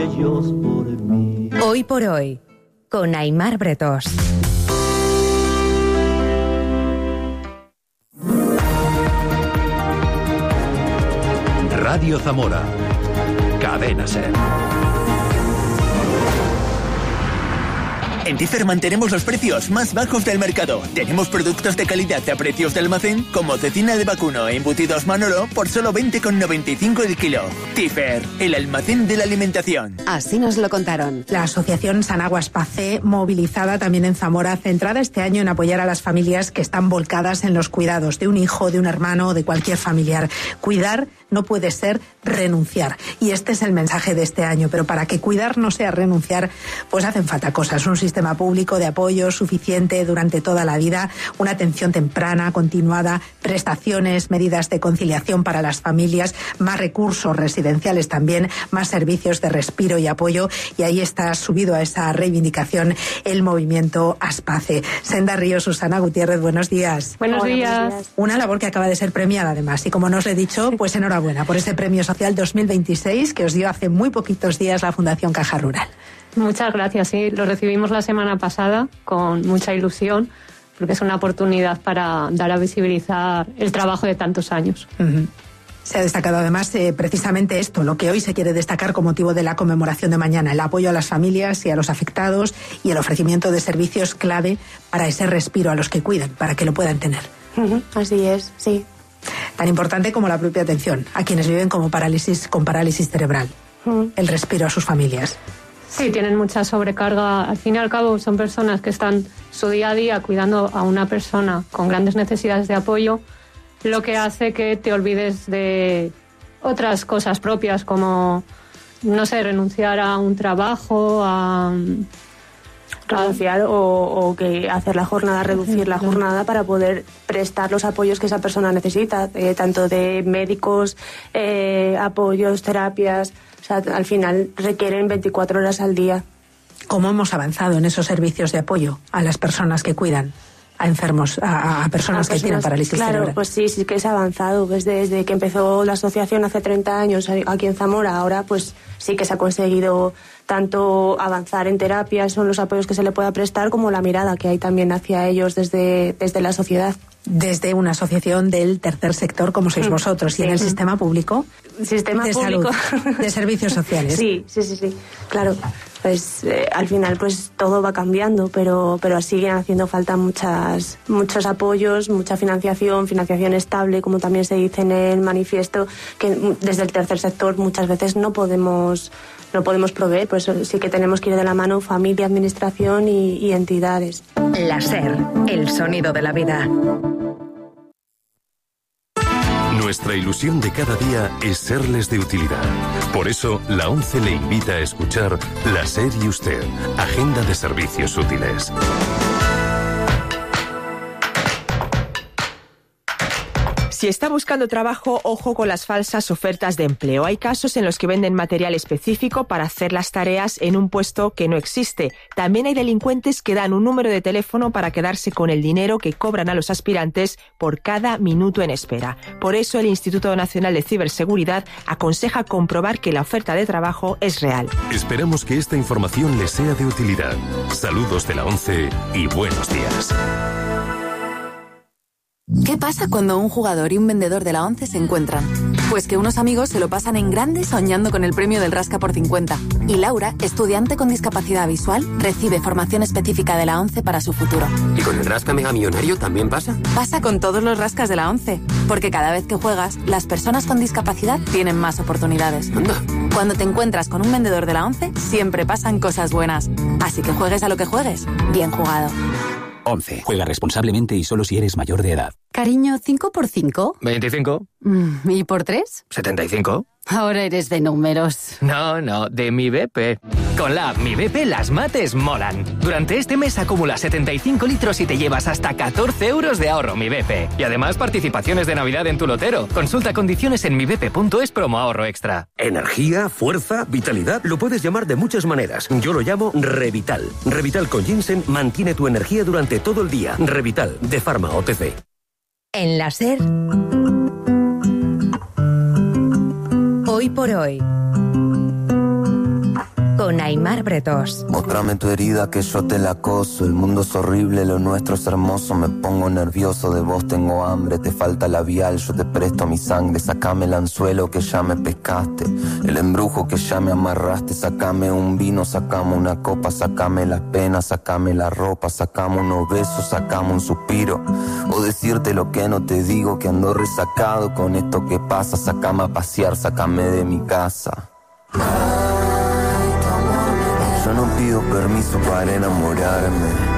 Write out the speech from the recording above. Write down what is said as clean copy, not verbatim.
ellos por mí. Hoy por hoy, con Aimar Bretós. Radio Zamora. Cadena SER. En Tifer mantenemos los precios más bajos del mercado. Tenemos productos de calidad a precios de almacén, como cecina de vacuno e embutidos Manolo por solo 20,95 el kilo. Tifer, el almacén de la alimentación. Así nos lo contaron. La asociación Sanaguas Pacé, movilizada también en Zamora, centrada este año en apoyar a las familias que están volcadas en los cuidados de un hijo, de un hermano o de cualquier familiar. Cuidar no puede ser renunciar. Y este es el mensaje de este año. Pero para que cuidar no sea renunciar, pues hacen falta cosas. Un sistema público de apoyo suficiente durante toda la vida, una atención temprana, continuada, prestaciones, medidas de conciliación para las familias, más recursos residenciales también, más servicios de respiro y apoyo. Y ahí está subido a esa reivindicación el movimiento Aspace. Senda Río, Susana Gutiérrez, buenos días. Buenos días. Una labor que acaba de ser premiada además. Y como no os lo he dicho, pues enhorabuena por ese Premio Social 2026 que os dio hace muy poquitos días la Fundación Caja Rural. Muchas gracias, sí. Lo recibimos la semana pasada con mucha ilusión, porque es una oportunidad para dar a visibilizar el trabajo de tantos años. Uh-huh. Se ha destacado además precisamente esto, lo que hoy se quiere destacar con motivo de la conmemoración de mañana, el apoyo a las familias y a los afectados y el ofrecimiento de servicios clave para ese respiro a los que cuidan, para que lo puedan tener. Uh-huh. Así es, sí. Tan importante como la propia atención a quienes viven con parálisis cerebral, el respiro a sus familias. Sí, tienen mucha sobrecarga. Al fin y al cabo son personas que están su día a día cuidando a una persona con grandes necesidades de apoyo, lo que hace que te olvides de otras cosas propias como, no sé, renunciar a un trabajo, renunciar o que hacer la jornada, reducir la jornada para poder prestar los apoyos que esa persona necesita, tanto de médicos, apoyos, terapias. O sea, al final requieren 24 horas al día. ¿Cómo hemos avanzado en esos servicios de apoyo a las personas que cuidan a enfermos, a personas que tienen parálisis cerebral? Claro, pues sí que se ha avanzado. Desde que empezó la asociación hace 30 años aquí en Zamora, ahora pues sí que se ha conseguido tanto avanzar en terapias, son los apoyos que se le pueda prestar, como la mirada que hay también hacia ellos desde la sociedad. Desde una asociación del tercer sector como sois vosotros, y en el sistema público de salud, de servicios sociales. Sí, claro. Pues al final pues todo va cambiando, pero siguen haciendo falta muchos apoyos, mucha financiación estable, como también se dice en el manifiesto, que desde el tercer sector muchas veces no podemos proveer, pues sí que tenemos que ir de la mano familia, administración y entidades. La SER, el sonido de la vida. Nuestra ilusión de cada día es serles de utilidad. Por eso, la ONCE le invita a escuchar La SER y Usted, Agenda de Servicios Útiles. Si está buscando trabajo, ojo con las falsas ofertas de empleo. Hay casos en los que venden material específico para hacer las tareas en un puesto que no existe. También hay delincuentes que dan un número de teléfono para quedarse con el dinero que cobran a los aspirantes por cada minuto en espera. Por eso el Instituto Nacional de Ciberseguridad aconseja comprobar que la oferta de trabajo es real. Esperamos que esta información les sea de utilidad. Saludos de la ONCE y buenos días. ¿Qué pasa cuando un jugador y un vendedor de la ONCE se encuentran? Pues que unos amigos se lo pasan en grande soñando con el premio del Rasca por 50. Y Laura, estudiante con discapacidad visual, recibe formación específica de la ONCE para su futuro. ¿Y con el Rasca Mega Millonario también pasa? Pasa con todos los rascas de la ONCE. Porque cada vez que juegas, las personas con discapacidad tienen más oportunidades. Anda. Cuando te encuentras con un vendedor de la ONCE, siempre pasan cosas buenas. Así que juegues a lo que juegues, bien jugado. 11. Juega responsablemente y solo si eres mayor de edad. Cariño, ¿5 por 5? 25. ¿Y por 3? 75. Ahora eres de números. No, de Mi BP. Con la app Mi BP las mates molan. Durante este mes acumula 75 litros y te llevas hasta 14 euros de ahorro Mi BP. Y además participaciones de Navidad en tu lotero. Consulta condiciones en mibp.es promo ahorro extra. Energía, fuerza, vitalidad, lo puedes llamar de muchas maneras. Yo lo llamo Revital. Revital con ginseng mantiene tu energía durante todo el día. Revital, de Pharma OTC. En la SER, Hoy por hoy. Aimar Bretos. Mostrame tu herida que yo te la coso. El mundo es horrible, lo nuestro es hermoso. Me pongo nervioso, de vos tengo hambre. Te falta labial, yo te presto mi sangre. Sacame el anzuelo que ya me pescaste, el embrujo que ya me amarraste. Sacame un vino, sacame una copa. Sacame las penas, sacame la ropa. Sacame unos besos, sacame un suspiro. O decirte lo que no te digo, que ando resacado con esto que pasa. Sacame a pasear, sacame de mi casa. Yo no pido permiso para enamorarme.